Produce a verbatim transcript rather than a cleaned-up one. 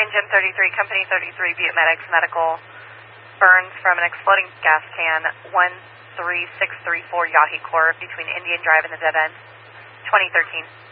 Engine thirty-three, Company thirty-three, Butte Medics Medical. Burns from an exploding gas can, one three six three four Yahi Corp between Indian Drive and the dead end. twenty thirteen.